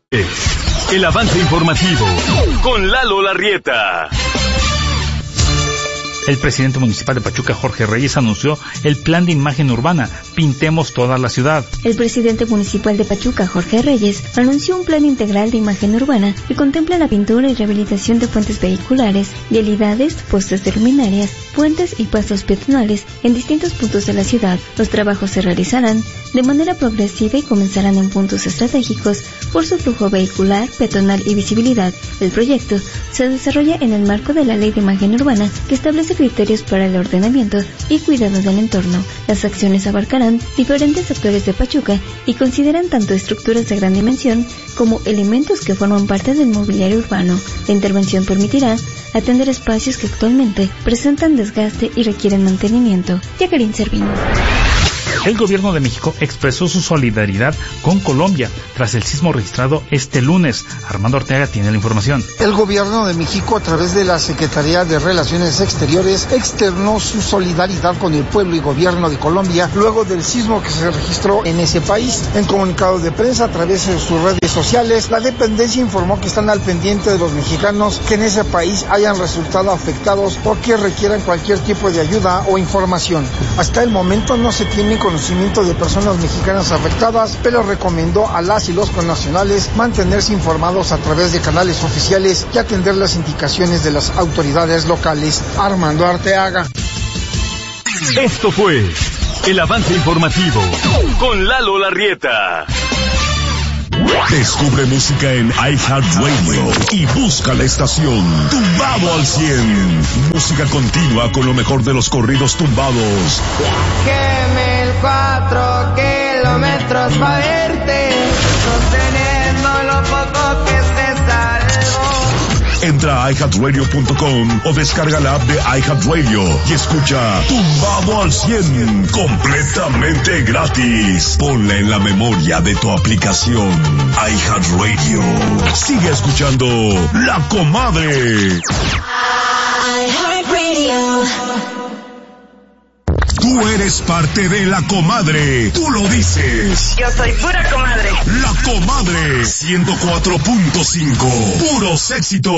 El avance informativo con Lalo Larrieta. El presidente municipal de Pachuca, Jorge Reyes, anunció el plan de imagen urbana Pintemos toda la ciudad. El presidente municipal de Pachuca, Jorge Reyes, anunció un plan integral de imagen urbana que contempla la pintura y rehabilitación de fuentes vehiculares, vialidades, postes de luminarias, puentes y pasos peatonales en distintos puntos de la ciudad. Los trabajos se realizarán de manera progresiva y comenzarán en puntos estratégicos por su flujo vehicular, peatonal y visibilidad. El proyecto se desarrolla en el marco de la Ley de Imagen Urbana, que establece criterios para el ordenamiento y cuidado del entorno. Las acciones abarcarán diferentes sectores de Pachuca y consideran tanto estructuras de gran dimensión como elementos que forman parte del mobiliario urbano. La intervención permitirá atender espacios que actualmente presentan desgaste y requieren mantenimiento. Jacqueline Servín. El gobierno de México expresó su solidaridad con Colombia tras el sismo registrado este lunes. Armando Ortega tiene la información. El gobierno de México, a través de la Secretaría de Relaciones Exteriores, externó su solidaridad con el pueblo y gobierno de Colombia luego del sismo que se registró en ese país. En comunicado de prensa a través de sus redes sociales, la dependencia informó que están al pendiente de los mexicanos que en ese país hayan resultado afectados o que requieran cualquier tipo de ayuda o información. Hasta el momento no se tiene conocimiento de personas mexicanas afectadas, pero recomendó a las y los connacionales mantenerse informados a través de canales oficiales y atender las indicaciones de las autoridades locales. Armando Arteaga. Esto fue el avance informativo con Lalo Larrieta. Descubre música en iHeartRadio y busca la estación Tumbado al 100. Música continua con lo mejor de los corridos tumbados. Viajé 1004 kilómetros para verte, sosteniendo lo poco que se salvó. Entra a iHeartRadio.com o descarga la app de iHeartRadio y escucha Tumbado al 100 completamente gratis. Ponla en la memoria de tu aplicación iHeartRadio. Sigue escuchando La Comadre. iHeartRadio. Tú eres parte de La Comadre. Tú lo dices. Yo soy pura comadre. La Comadre 104.5. Puros éxitos.